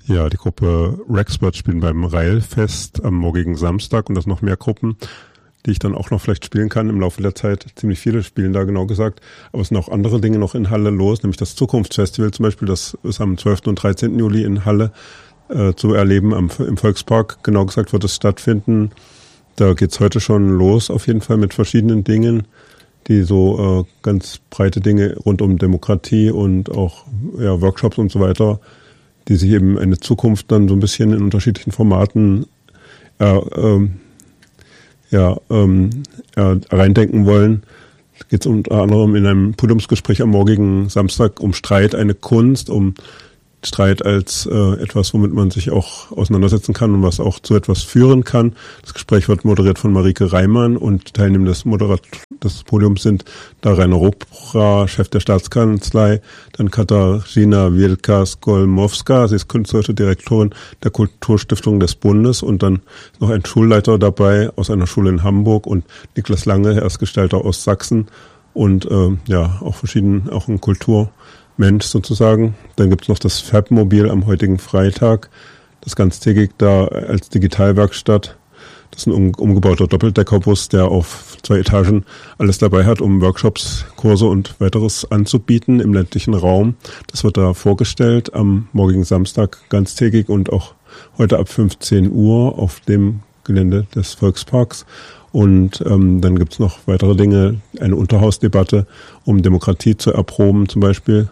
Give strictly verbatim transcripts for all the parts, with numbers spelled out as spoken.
Ja, die Gruppe Rexpert spielen beim Railfest am morgigen Samstag und das noch mehr Gruppen, die ich dann auch noch vielleicht spielen kann im Laufe der Zeit. Ziemlich viele spielen da, genau gesagt. Aber es sind auch andere Dinge noch in Halle los, nämlich das Zukunftsfestival zum Beispiel. Das ist am zwölften und dreizehnten Juli in Halle äh, zu erleben. Am, im Volkspark, genau gesagt, wird es stattfinden. Da geht's heute schon los, auf jeden Fall mit verschiedenen Dingen, die so äh, ganz breite Dinge rund um Demokratie und auch ja, Workshops und so weiter, die sich eben eine Zukunft dann so ein bisschen in unterschiedlichen Formaten äh, äh, ja, ähm, äh, reindenken wollen. Es geht unter anderem in einem Podiumsgespräch am morgigen Samstag um Streit, eine Kunst, um Streit als äh, etwas, womit man sich auch auseinandersetzen kann und was auch zu etwas führen kann. Das Gespräch wird moderiert von Marike Reimann und Teilnehmer des, Moderat- des Podiums sind da Rainer Ruppra, Chef der Staatskanzlei, dann Katarzyna Wielka-Skolmowska, sie ist künstlerische Direktorin der Kulturstiftung des Bundes und dann noch ein Schulleiter dabei aus einer Schule in Hamburg und Niklas Lange, Erstgestalter aus Sachsen und äh, ja, auch verschieden, auch ein Kultur Mensch sozusagen. Dann gibt's noch das Fabmobil am heutigen Freitag, das ganztägig da als Digitalwerkstatt. Das ist ein um, umgebauter Doppeldeckerbus, der auf zwei Etagen alles dabei hat, um Workshops, Kurse und weiteres anzubieten im ländlichen Raum. Das wird da vorgestellt am morgigen Samstag ganztägig und auch heute ab fünfzehn Uhr auf dem Gelände des Volksparks. Und ähm, dann gibt's noch weitere Dinge, eine Unterhausdebatte, um Demokratie zu erproben zum Beispiel.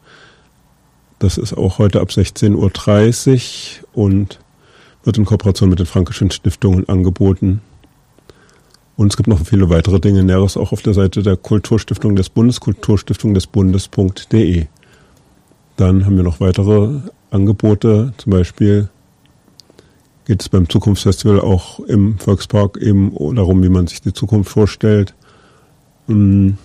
Das ist auch heute ab sechzehn Uhr dreißig und wird in Kooperation mit den Frankischen Stiftungen angeboten. Und es gibt noch viele weitere Dinge, Näheres auch auf der Seite der Kulturstiftung des Bundes, kulturstiftung des bundes punkt de. Dann haben wir noch weitere Angebote, zum Beispiel geht es beim Zukunftsfestival auch im Volkspark eben darum, wie man sich die Zukunft vorstellt. Und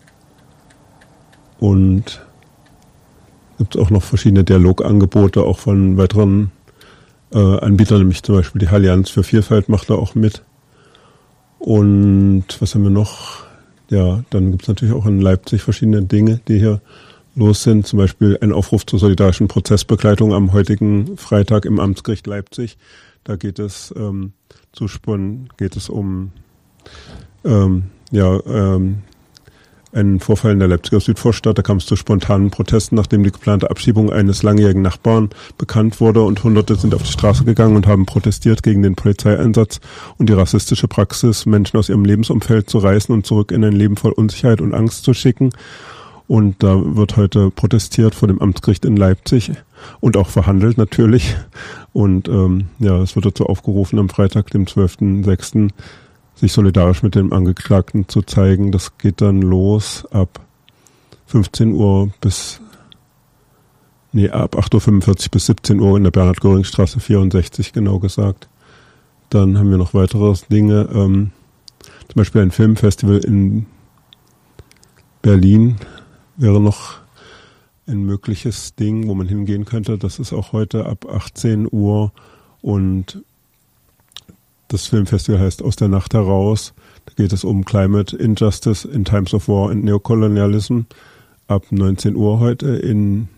gibt es auch noch verschiedene Dialogangebote, auch von weiteren äh, Anbietern, nämlich zum Beispiel die Allianz für Vielfalt macht da auch mit. Und was haben wir noch? Ja, dann gibt es natürlich auch in Leipzig verschiedene Dinge, die hier los sind. Zum Beispiel ein Aufruf zur solidarischen Prozessbegleitung am heutigen Freitag im Amtsgericht Leipzig. Da geht es ähm, zu Spon, geht es um ähm, ja, ähm, einen Vorfall in der Leipziger Südvorstadt. Da kam es zu spontanen Protesten, nachdem die geplante Abschiebung eines langjährigen Nachbarn bekannt wurde und Hunderte sind auf die Straße gegangen und haben protestiert gegen den Polizeieinsatz und die rassistische Praxis, Menschen aus ihrem Lebensumfeld zu reißen und zurück in ein Leben voll Unsicherheit und Angst zu schicken. Und da wird heute protestiert vor dem Amtsgericht in Leipzig und auch verhandelt natürlich. Und ähm, ja, es wird dazu aufgerufen, am Freitag, dem zwölften sechsten sich solidarisch mit dem Angeklagten zu zeigen. Das geht dann los ab fünfzehn Uhr bis, nee, ab acht Uhr fünfundvierzig bis siebzehn Uhr in der Bernhard-Göring-Straße vierundsechzig, genau gesagt. Dann haben wir noch weitere Dinge, ähm, zum Beispiel ein Filmfestival in Berlin wäre noch ein mögliches Ding, wo man hingehen könnte. Das ist auch heute ab achtzehn Uhr und das Filmfestival heißt Aus der Nacht heraus. Da geht es um Climate Injustice in Times of War and Neocolonialism. Ab neunzehn Uhr heute in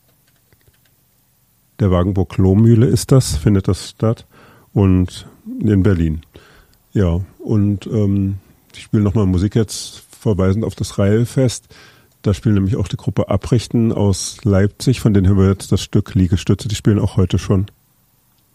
der Wagenburg-Lohmühle ist das, findet das statt. Und in Berlin. Ja, und ähm, ich spiele nochmal Musik jetzt, verweisend auf das Railfest. Da spielen nämlich auch die Gruppe Abrichten aus Leipzig, von denen hören wir jetzt das Stück Liegestütze. Die spielen auch heute schon.